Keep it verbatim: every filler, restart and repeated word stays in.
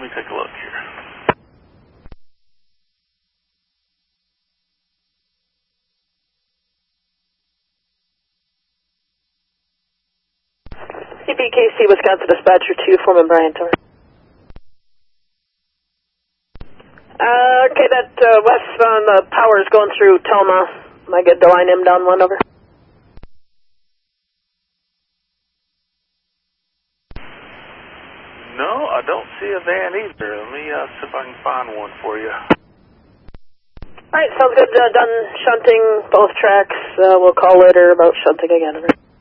me take a look here. C P K C, Wisconsin Dispatcher two, Foreman Bryant. Over. Uh, okay, that uh, west on the power is going through Toma. Am I good to line him down one over? No, I don't see a van either. Let me uh, see if I can find one for you. Alright, sounds good. Uh, done shunting both tracks. Uh, we'll call later about shunting again.